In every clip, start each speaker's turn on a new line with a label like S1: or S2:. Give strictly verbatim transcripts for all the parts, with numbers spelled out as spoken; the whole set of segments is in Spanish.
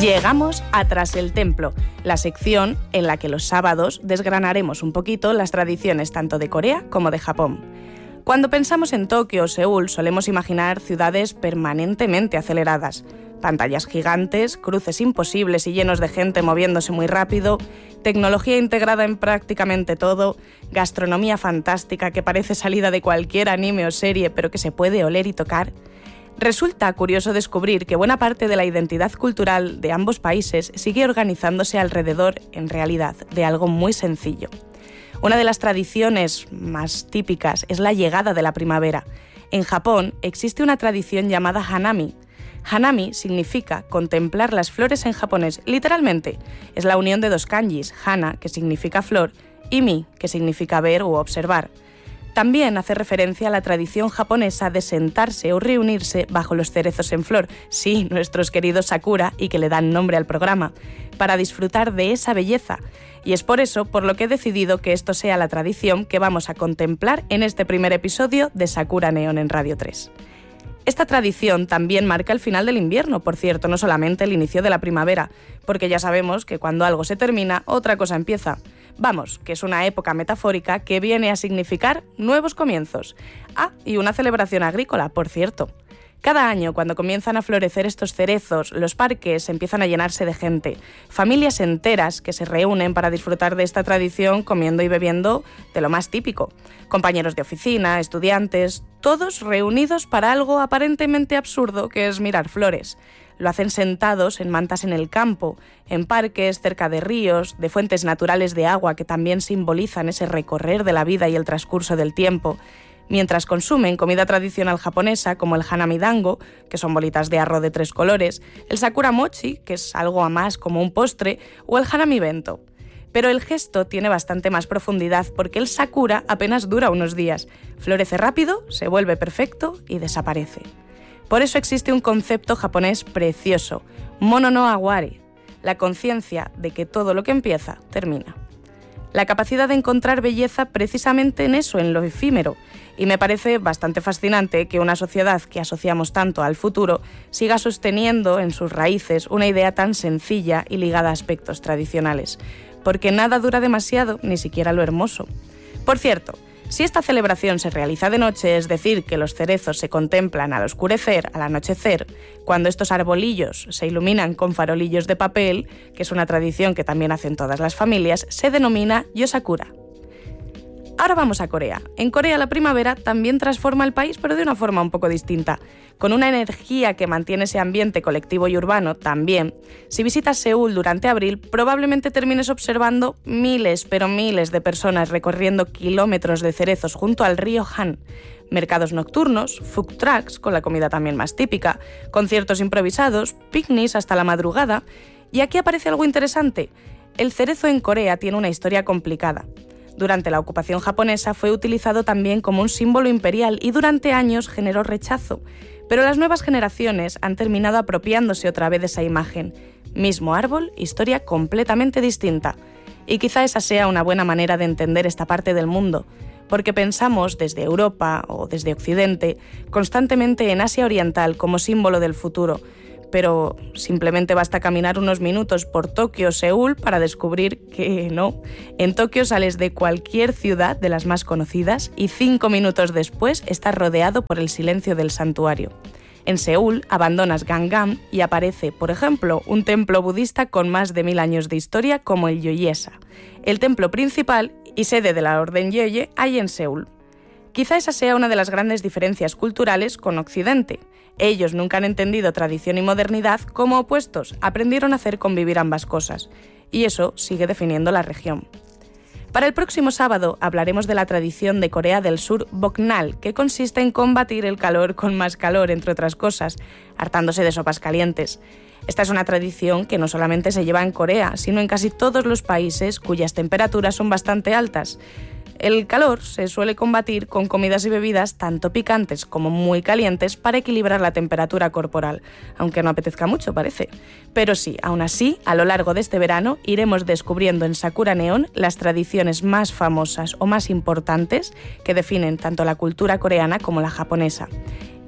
S1: Llegamos a Tras el Templo, la sección en la que los sábados desgranaremos un poquito las tradiciones tanto de Corea como de Japón. Cuando pensamos en Tokio o Seúl solemos imaginar ciudades permanentemente aceleradas, pantallas gigantes, cruces imposibles y llenos de gente moviéndose muy rápido, tecnología integrada en prácticamente todo, gastronomía fantástica que parece salida de cualquier anime o serie pero que se puede oler y tocar. Resulta curioso descubrir que buena parte de la identidad cultural de ambos países sigue organizándose alrededor, en realidad, de algo muy sencillo. Una de las tradiciones más típicas es la llegada de la primavera. En Japón existe una tradición llamada Hanami. Hanami significa contemplar las flores en japonés. Literalmente, es la unión de dos kanjis, hana, que significa flor, y mi, que significa ver o observar. También hace referencia a la tradición japonesa de sentarse o reunirse bajo los cerezos en flor, sí, nuestros queridos sakura, y que le dan nombre al programa, para disfrutar de esa belleza. Y es por eso por lo que he decidido que esto sea la tradición que vamos a contemplar en este primer episodio de Sakura Neon en Radio tres. Esta tradición también marca el final del invierno, por cierto, no solamente el inicio de la primavera, porque ya sabemos que cuando algo se termina, otra cosa empieza. Vamos, que es una época metafórica que viene a significar nuevos comienzos. Ah, y una celebración agrícola, por cierto. Cada año, cuando comienzan a florecer estos cerezos, los parques empiezan a llenarse de gente. Familias enteras que se reúnen para disfrutar de esta tradición comiendo y bebiendo de lo más típico. Compañeros de oficina, estudiantes, todos reunidos para algo aparentemente absurdo que es mirar flores. Lo hacen sentados en mantas en el campo, en parques, cerca de ríos, de fuentes naturales de agua que también simbolizan ese recorrer de la vida y el transcurso del tiempo, mientras consumen comida tradicional japonesa como el hanami dango, que son bolitas de arroz de tres colores, el sakura mochi, que es algo a más como un postre, o el hanami bento. Pero el gesto tiene bastante más profundidad porque el sakura apenas dura unos días, florece rápido, se vuelve perfecto y desaparece. Por eso existe un concepto japonés precioso, mono no aware, la conciencia de que todo lo que empieza, termina. La capacidad de encontrar belleza precisamente en eso, en lo efímero, y me parece bastante fascinante que una sociedad que asociamos tanto al futuro siga sosteniendo en sus raíces una idea tan sencilla y ligada a aspectos tradicionales, porque nada dura demasiado, ni siquiera lo hermoso. Por cierto, si esta celebración se realiza de noche, es decir, que los cerezos se contemplan al oscurecer, al anochecer, cuando estos arbolillos se iluminan con farolillos de papel, que es una tradición que también hacen todas las familias, se denomina Yosakura. Ahora vamos a Corea. En Corea la primavera también transforma el país, pero de una forma un poco distinta. Con una energía que mantiene ese ambiente colectivo y urbano también. Si visitas Seúl durante abril, probablemente termines observando miles, pero miles de personas recorriendo kilómetros de cerezos junto al río Han. Mercados nocturnos, food trucks, con la comida también más típica, conciertos improvisados, picnics hasta la madrugada. Y aquí aparece algo interesante. El cerezo en Corea tiene una historia complicada. Durante la ocupación japonesa fue utilizado también como un símbolo imperial y durante años generó rechazo, pero las nuevas generaciones han terminado apropiándose otra vez de esa imagen. Mismo árbol, historia completamente distinta. Y quizá esa sea una buena manera de entender esta parte del mundo, porque pensamos desde Europa o desde Occidente constantemente en Asia Oriental como símbolo del futuro, pero simplemente basta caminar unos minutos por Tokio o Seúl para descubrir que no. En Tokio sales de cualquier ciudad de las más conocidas y cinco minutos después estás rodeado por el silencio del santuario. En Seúl abandonas Gangnam y aparece, por ejemplo, un templo budista con más de mil años de historia como el Yoyesa, el templo principal y sede de la Orden Yeoye hay en Seúl. Quizá esa sea una de las grandes diferencias culturales con Occidente. Ellos nunca han entendido tradición y modernidad como opuestos, aprendieron a hacer convivir ambas cosas, y eso sigue definiendo la región. Para el próximo sábado hablaremos de la tradición de Corea del Sur Boknal, que consiste en combatir el calor con más calor, entre otras cosas, hartándose de sopas calientes. Esta es una tradición que no solamente se lleva en Corea, sino en casi todos los países cuyas temperaturas son bastante altas. El calor se suele combatir con comidas y bebidas tanto picantes como muy calientes para equilibrar la temperatura corporal, aunque no apetezca mucho, parece. Pero sí, aún así, a lo largo de este verano iremos descubriendo en Sakura Neon las tradiciones más famosas o más importantes que definen tanto la cultura coreana como la japonesa.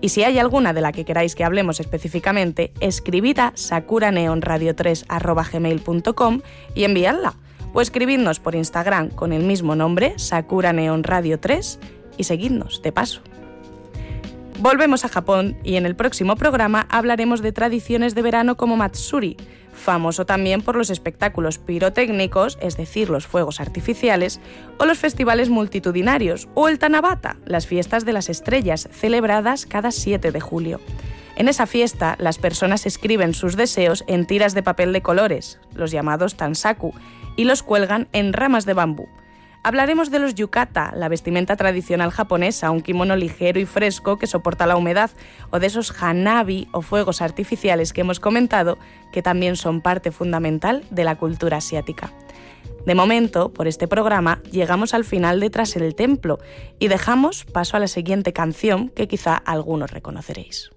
S1: Y si hay alguna de la que queráis que hablemos específicamente, escribid a sakura neon radio tres arroba gmail punto com y enviadla. O escribidnos por Instagram con el mismo nombre, sakura neon radio tres, y seguidnos, de paso. Volvemos a Japón y en el próximo programa hablaremos de tradiciones de verano como Matsuri, famoso también por los espectáculos pirotécnicos, es decir, los fuegos artificiales, o los festivales multitudinarios, o el Tanabata, las fiestas de las estrellas, celebradas cada siete de julio. En esa fiesta, las personas escriben sus deseos en tiras de papel de colores, los llamados tansaku, y los cuelgan en ramas de bambú. Hablaremos de los yukata, la vestimenta tradicional japonesa, un kimono ligero y fresco que soporta la humedad, o de esos hanabi o fuegos artificiales que hemos comentado, que también son parte fundamental de la cultura asiática. De momento, por este programa, llegamos al final de Tras el Templo y dejamos paso a la siguiente canción que quizá algunos reconoceréis.